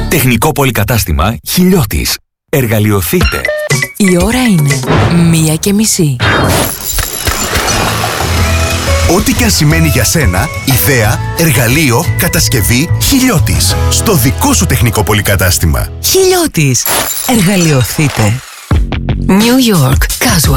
Τεχνικό πολυκατάστημα Χιλιώτης. Εργαλειοθείτε. Η ώρα είναι 1:30. Ό,τι και αν σημαίνει για σένα, ιδέα, εργαλείο, κατασκευή, Χιλιώτης. Στο δικό σου τεχνικό πολυκατάστημα. Χιλιώτης. Εργαλειοθείτε. New York Casual.